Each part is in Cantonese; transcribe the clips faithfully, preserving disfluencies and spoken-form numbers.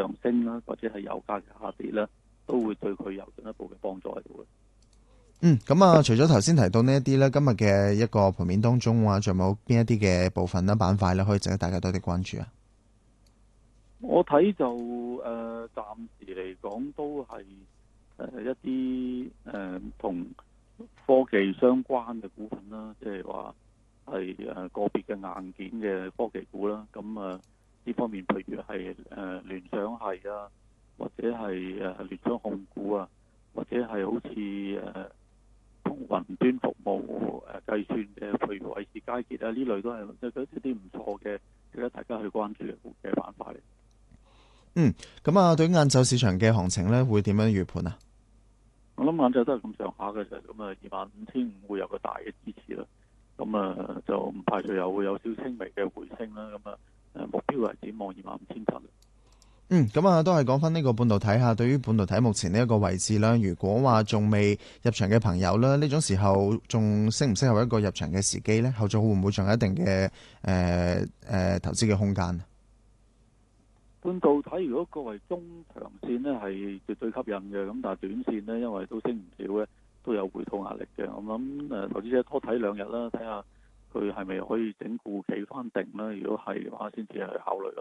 上升啦，或者係油價嘅下跌啦，都會對佢有進一步嘅幫助喺度嘅。 嗯，咁啊，除咗頭先提到呢一啲咧，今日嘅一個盤面當中話，仲有冇邊一啲嘅部分啦、板塊咧，可以值得大家多啲關注啊？ 我睇就誒、呃，暫時嚟講都係誒、呃、一啲誒同科技相關嘅股份啦，即係話係誒個別嘅硬件嘅科技股啦。咁啊呢方面，譬如係誒聯想係啊，或者係誒聯想控股啊，或者係好似誒同雲端服務誒計算嘅，譬如偉仕佳傑啊，呢類都係即係一啲唔錯嘅，值得大家去關注嘅嘅板塊嚟。 嗯，咁啊，對於晏晝市場嘅行情咧，會點樣預判啊？ 我諗晏晝都係咁上下嘅啫，咁啊二萬五千五會有個大嘅支持啦，咁啊就唔排除又會有少輕微嘅回升啦，咁啊誒目標係展望二萬五千七。 嗯，咁啊都係講翻呢個半導體下，對於半導體目前呢一個位置啦，如果話仲未入場嘅朋友啦，呢種時候仲適唔適合一個入場嘅時機咧？後續會唔會仲有一定嘅誒誒投資嘅空間？ 半導體如果作為中長線呢係絕對吸引嘅，咁但係短線呢，因為都升唔少咧，都有回吐壓力嘅。我諗誒投資者多睇兩日啦，睇下佢係咪可以整固企翻定啦。如果係嘅話，先至去考慮咯。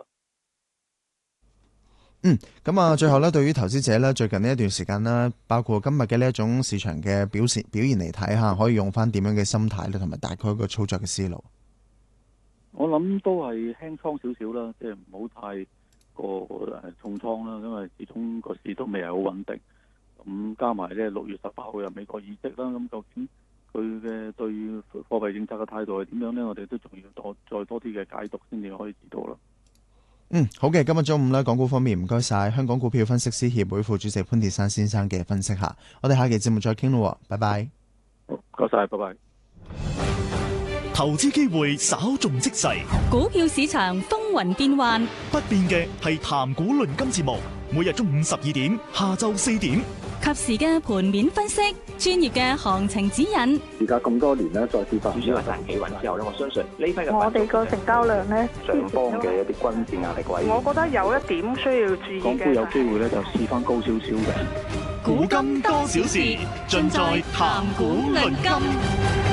嗯，咁啊，最後咧，對於投資者咧，最近呢一段時間啦，包括今日嘅呢一種市場嘅表現表現嚟睇下，可以用翻點樣嘅心態咧，同埋大概一個操作嘅思路。 我諗都係輕倉少少啦，即係唔好太過誒重倉啦，因為始終個市都未係好穩定。咁加埋咧六月十八號有美國議息啦，咁究竟佢嘅對貨幣政策嘅態度係點樣咧？我哋都仲要多再多啲嘅解讀先至可以知道啦。 嗯，好嘅，今日中午咧，港股方面唔該晒香港股票分析師協會副主席潘鐵珊先生嘅分析下，我哋下期節目再傾咯，拜拜。 好，唔該晒，拜拜。 投資機會稍縱即逝， 股票市場風雲變幻， 不變嘅係談股論金節目，每日中午十二點，下晝四點， 及時嘅盤面分析，專業嘅行情指引。 而家咁多年咧，再跌翻， 主要係大企穩之後咧，我相信呢批嘅我哋個成交量咧， 上方嘅一啲均線壓力位， 我覺得有一點需要注意嘅。 港股有機會咧，就試翻高少少嘅。 股金多少事，盡在談股論金。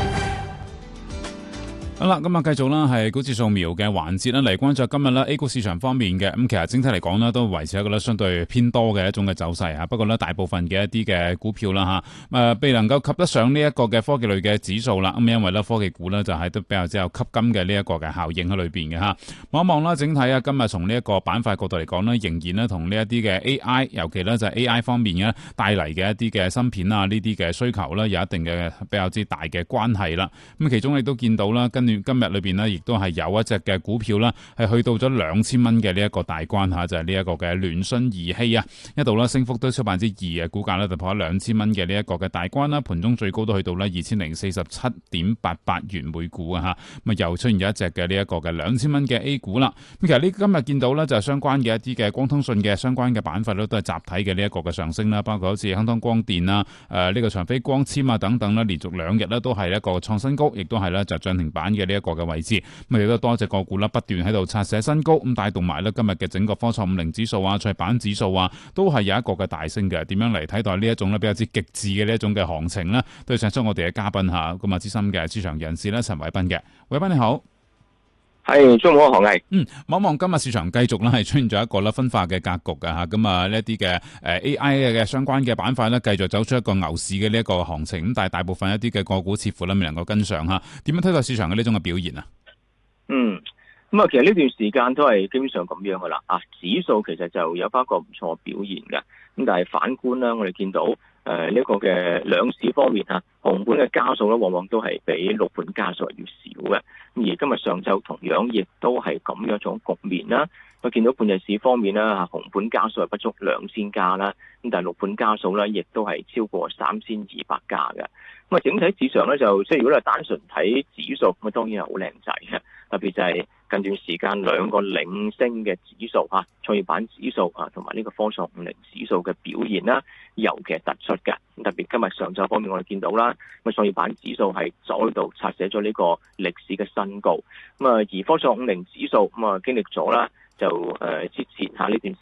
好啦，咁啊，繼續啦，係股市掃描嘅環節啦，嚟關注今日咧 A 股市場方面嘅。咁其實整體嚟講咧，都維持一個咧相對偏多嘅一種嘅走勢啊。不過咧，大部分嘅一啲嘅股票啦吓，誒，未能夠及得上呢一個嘅科技類嘅指數啦。咁因為咧科技股咧就係都比較之有吸金嘅呢一個嘅效應喺裏邊嘅吓。望一望啦，整體啊，今日從呢一個板塊角度嚟講咧，仍然咧同呢一啲嘅 A I， 尤其咧就係 A I 方面嘅帶嚟嘅一啲嘅芯片啊，呢啲嘅需求咧有一定嘅比較之大嘅關係啦。咁其中你都見到啦，跟住今日裏邊呢，亦都係有一隻嘅股票啦，係去到咗兩千蚊嘅呢一個大關吓，就係呢一個嘅聯訊儀器啊，一度啦升幅都超百分之二嘅，股價咧就破咗兩千蚊嘅呢一個嘅大關啦，盤中最高都去到咧二千零四十七點八八元每股啊吓，咁啊又出現咗一隻嘅呢一個嘅兩千蚊嘅 A 股啦。咁其實呢今日見到咧就係相關嘅一啲嘅光通訊嘅相關嘅板塊咧都係集體嘅呢一個嘅上升啦，包括好似亨通光電啊、誒呢個長飛光纖啊等等啦，連續兩日咧都係一個創新高，亦都係咧就漲停板嘅呢一個嘅位置，咁亦都多隻個股啦，不斷喺度刷寫新高，咁帶動埋咧今日嘅整個科創五零指數啊、創業板指數啊，都係有一個嘅大升嘅。點樣嚟睇待呢一種咧比較之極致嘅呢一種嘅行情呢？都要請出我哋嘅嘉賓吓，咁啊資深嘅市場人士咧陳偉彬嘅，偉彬你好。 係中午好，何毅。 嗯，望一望今日市場繼續咧係出現咗一個咧分化嘅格局嘅吓，咁啊呢一啲嘅誒 A I 嘅相關嘅板塊咧，繼續走出一個牛市嘅呢一個行情，咁但係大部分一啲嘅個股似乎咧未能夠跟上吓，點樣睇待市場嘅呢種嘅表現啊？ 嗯，咁啊，其實呢段時間都係基本上咁樣噶啦，啊，指數其實就有翻個唔錯表現嘅，咁但係反觀啦，我哋見到誒呢個嘅兩市方面啊，紅盤嘅家數咧，往往都係比綠盤家數係要少嘅。咁而今日上晝同樣亦都係咁樣一種局面啦。我見到半日市方面啦，紅盤家數係不足兩千家啦，咁但係綠盤家數咧，亦都係超過三千二百家嘅。咁啊，整體市場咧就即係如果你係單純睇指數，咁啊當然係好靚仔嘅。特別就係近段時間兩個領升嘅指數嚇，創業板指數啊，同埋呢個科創五零指數嘅表現啦，尤其係突出嘅。特別今日上晝方面，我哋見到啦，咁啊創業板指數係再度刷寫咗呢個歷史嘅新高。咁啊，而科創五零指數咁啊經歷咗啦，就誒之前嚇呢段